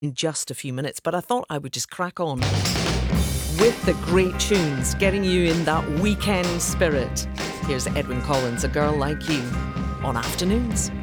in just a few minutes, but I thought I would just crack on with the great tunes, getting you in that weekend spirit. Here's Edwyn Collins, A Girl Like You, on Afternoons.